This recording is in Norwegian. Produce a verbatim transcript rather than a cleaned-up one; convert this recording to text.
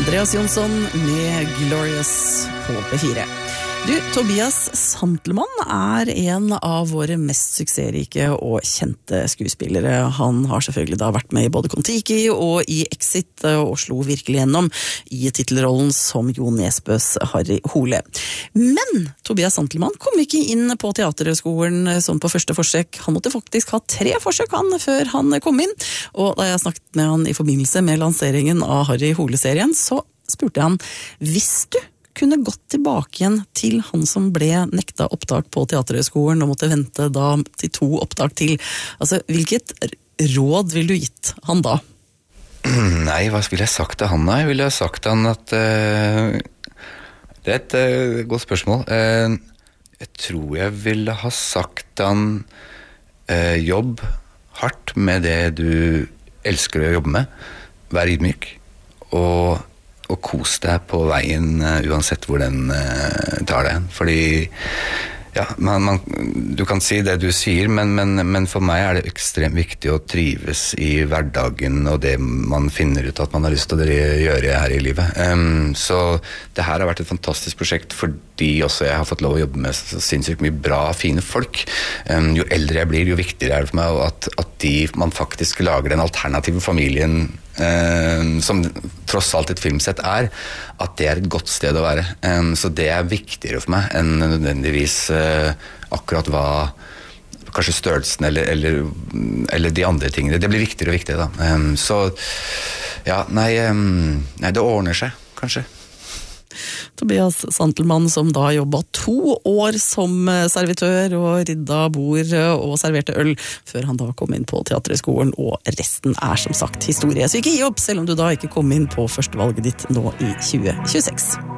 Andreas Jonsson med Glorious på P fire. Du, Tobias Santelmann er en av våre mest suksessrike og kjente skuespillere. Han har selvfølgelig da vært med i både Kon-Tiki og i Exit, og slo virkelig gjennom i titelrollen som Jo Nesbøs Harry Hole. Men Tobias Santelmann kom ikke inn på teaterhøgskolen sånn på første forsøk. Han måtte faktisk ha tre forsøk han før han kom inn. Og da jeg snakket med han i forbindelse med lanseringen av Harry Hole-serien, så spurte han, hvis du kunne gått tilbake igjen til han som ble nekta opptak på teaterhøgskolen og måtte vente da til to opptak til. Altså, hvilket råd vil du gitt han da? Nei, hva ville jeg sagt til han da? Jeg ville sagt han at uh, det er et uh, godt spørsmål. Uh, jeg tror jeg ville ha sagt han uh, jobb hardt med det du elsker å jobbe med. Vær ydmyk og og kos deg på veien uh, uansett hvor den uh, tar deg. Fordi ja, man, man, du kan si det du sier, men, men, men for meg er det ekstremt viktig å trives i hverdagen og det man finner ut at man har lyst til å gjøre her i livet. Um, så det her har vært et fantastisk prosjekt fordi også jeg har fått lov å jobbe med så sinnssykt mye bra, fine folk. Um, jo eldre jeg blir, jo viktigere er det for meg at, at de, man faktisk lager den alternative familien Uh, som tross alt et filmsett er, at det er et godt sted å være. Um, så det er viktigere for meg enn nødvendigvis uh, akkurat hva kanskje størrelsen eller, eller, eller de andre tingene. Det blir viktigere og viktigere da. Um, så ja, nei, um, nei, det ordner seg, kanskje. Tobias Santelmann som da jobbet to år som servitør og rydda bord og serverte øl før han da kom inn på teaterhøgskolen, og resten er som sagt historie. Så ikke gi opp selv om du da ikke kom inn på førstevalget ditt nå i tjue tjueseks.